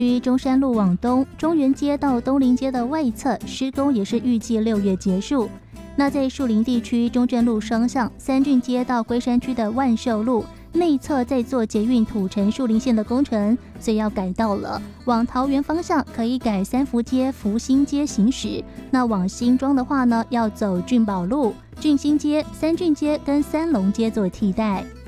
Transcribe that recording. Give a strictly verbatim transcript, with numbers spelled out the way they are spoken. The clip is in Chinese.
于中山路往东，中原街到东林街的外侧施工也是预计六月结束。那在树林地区，中正路双向三郡街到龟山区的万寿路内侧在做捷运土城树林线的工程，所以要改道了。往桃园方向可以改三福街、福兴街行驶。那往新庄的话呢，要走郡宝路、郡新街、三郡街跟三龙街做替代。